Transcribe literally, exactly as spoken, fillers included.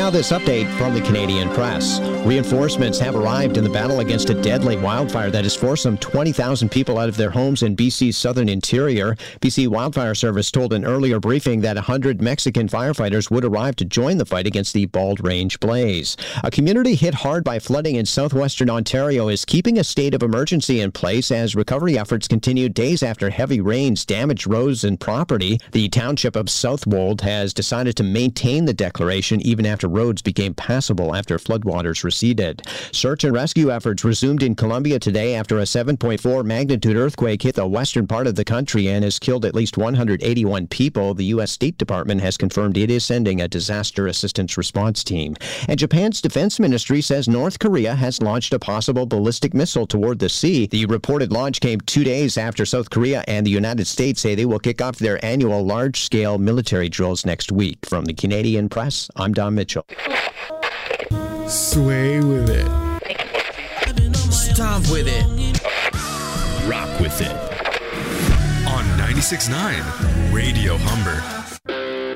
now this update from the Canadian Press. Reinforcements have arrived in the battle against a deadly wildfire that has forced some twenty thousand people out of their homes in B C's southern interior. B C Wildfire Service told an earlier briefing that one hundred Mexican firefighters would arrive to join the fight against the Bald Range blaze. A community hit hard by flooding in southwestern Ontario is keeping a state of emergency in place as recovery efforts continue days after heavy rains damaged roads and property. The township of Southwold has decided to maintain the declaration even after roads became passable after floodwaters receded. Search and rescue efforts resumed in Colombia today after a seven point four magnitude earthquake hit the western part of the country and has killed at least one hundred eighty-one people. The U S State Department has confirmed it is sending a disaster assistance response team. And Japan's defense ministry says North Korea has launched a possible ballistic missile toward the sea. The reported launch came two days after South Korea and the United States say they will kick off their annual large-scale military drills next week. From the Canadian Press, I'm Don Mitchell. Sway with it. Stomp with it. Rock with it. On ninety-six point nine Radio Humber.